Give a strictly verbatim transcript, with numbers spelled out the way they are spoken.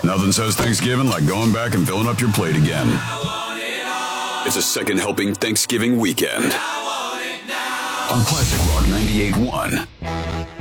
Nothing says Thanksgiving like going back and filling up your plate again. It's a second helping Thanksgiving weekend on Classic Rock ninety-eight point one.